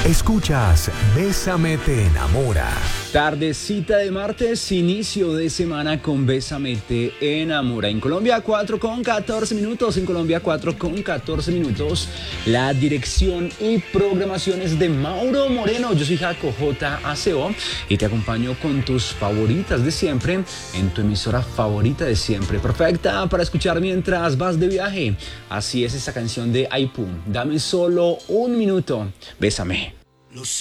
Escuchas Bésame te enamora. Tardecita de martes, inicio de semana con Bésame te enamora. En Colombia 4:14, en Colombia 4:14. La dirección y programación es de Mauro Moreno. Yo soy Jaco JACO y te acompaño con tus favoritas de siempre en tu emisora favorita de siempre. Perfecta para escuchar mientras vas de viaje. Así es esa canción de Aipum. Dame solo un minuto. Bésame.